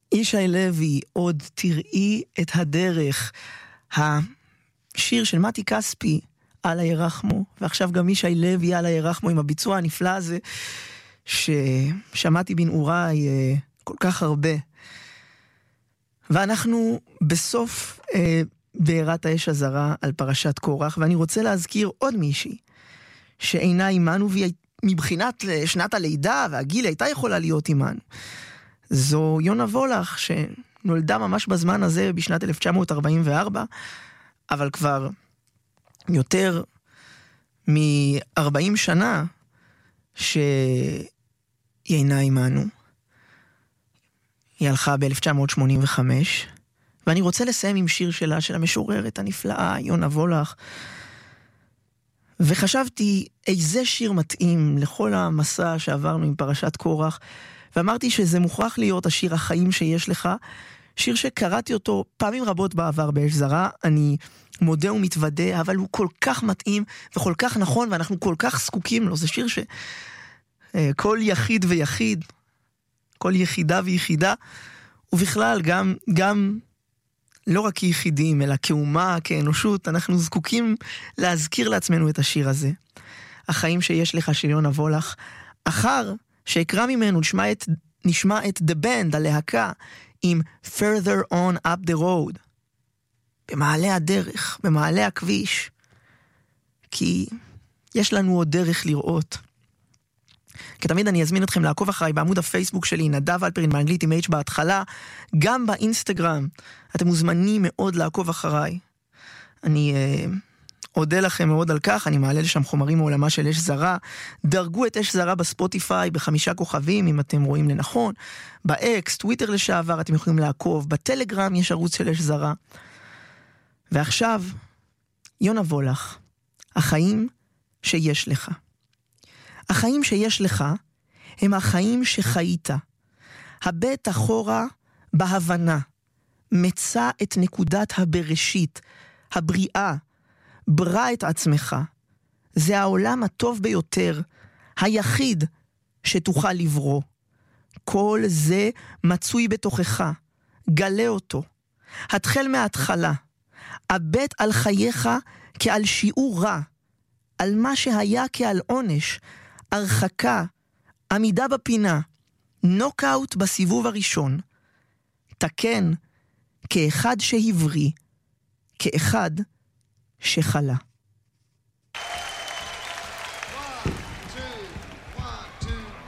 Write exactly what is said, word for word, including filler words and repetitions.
ישי לוי, עוד תראי את הדרך, השיר של מתי כספי, אללה ירחמו, ועכשיו גם ישי לוי, אללה ירחמו, עם הביצוע הנפלא הזה, ששמעתי בנעוריי כל כך הרבה. ואנחנו בסוף אה, בעירת האש הזרה על פרשת קורח, ואני רוצה להזכיר עוד מישהי, שאינה עימנו, והיא מבחינת שנת הלידה והגיל הייתה יכולה להיות עימנו. זו יונה וולך, שנולדה ממש בזמן הזה בשנת אלף תשע מאות ארבעים וארבע, אבל כבר יותר מ-ארבעים שנה שהיא אינה עימנו. היא הלכה ב-אלף תשע מאות שמונים וחמש, ואני רוצה לסיים עם שיר שלה, של המשוררת הנפלאה, יונה וולך, וחשבתי איזה שיר מתאים לכל המסע שעברנו עם פרשת קורח, ואמרתי שזה מוכרח להיות השיר החיים שיש לך, שיר שקראתי אותו פעמים רבות בעבר באש זרה, אני מודה ומתוודה, אבל הוא כל כך מתאים וכל כך נכון, ואנחנו כל כך זקוקים לו. זה שיר שכל יחיד ויחיד, כל יחידה ויחידה, ובכלל גם, גם לא רק כיחידים, אלא כאומה, כאנושות, אנחנו זקוקים להזכיר לעצמנו את השיר הזה. החיים שיש לך של יונה וולך, אחר שיקרא ממנו, נשמע את, נשמע את The Band, הלהקה, עם Further on up the road. במעלה הדרך, במעלה הכביש. כי יש לנו עוד דרך לראות. כתמיד אני אזמין אתכם לעקוב אחריי בעמוד הפייסבוק שלי, נדב אלפרין באנגלית עם H בהתחלה, גם באינסטגרם. אתם מוזמנים מאוד לעקוב אחריי. אני אה, אודה לכם מאוד על כך, אני מעלה לשם חומרים מעולמה של אש זרה. דרגו את אש זרה בספוטיפיי בחמישה כוכבים, אם אתם רואים לנכון. באקס, טוויטר לשעבר, אתם יכולים לעקוב. בטלגרם יש ערוץ של אש זרה. ועכשיו, יונה וולך, החיים שיש לך. החיים שיש לך הם החיים שחיית. הבט אחורה בהבנה, מצא את נקודת הבראשית, הבריאה, ברא את עצמך. זה העולם הטוב ביותר, היחיד שתוכל לברוא. כל זה מצוי בתוכך, גלה אותו. התחל מההתחלה, הבט על חייך כעל שיעור רע, על מה שהיה כעל עונש, הרחקה, עמידה בפינה, נוקאוט בסיבוב הראשון. תקן כאחד שהבריא, כאחד שחלה.